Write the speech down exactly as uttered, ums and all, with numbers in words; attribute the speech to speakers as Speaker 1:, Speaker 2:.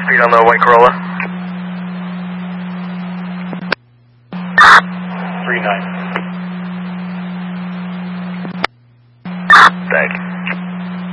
Speaker 1: speed on the white Corolla. three nine. Thank you.